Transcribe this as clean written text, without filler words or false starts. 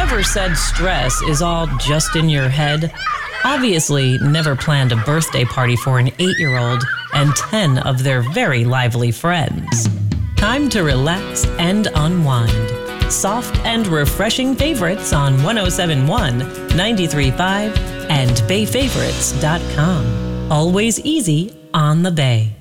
Ever said stress is all just in your head? Obviously, never planned a birthday party for an 8-year-old and 10 of their very lively friends. Time to relax and unwind. Soft and refreshing favorites on 107.1, 93.5, and BayFavorites.com. Always easy on the Bay.